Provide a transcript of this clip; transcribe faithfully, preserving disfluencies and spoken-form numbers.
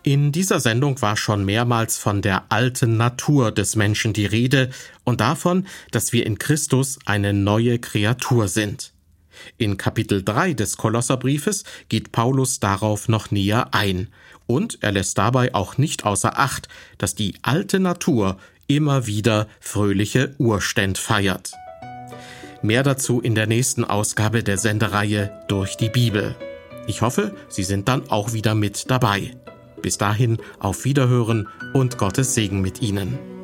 In dieser Sendung war schon mehrmals von der alten Natur des Menschen die Rede und davon, dass wir in Christus eine neue Kreatur sind. In Kapitel drei des Kolosserbriefes geht Paulus darauf noch näher ein und er lässt dabei auch nicht außer Acht, dass die alte Natur immer wieder fröhliche Urständ feiert. Mehr dazu in der nächsten Ausgabe der Sendereihe Durch die Bibel. Ich hoffe, Sie sind dann auch wieder mit dabei. Bis dahin auf Wiederhören und Gottes Segen mit Ihnen.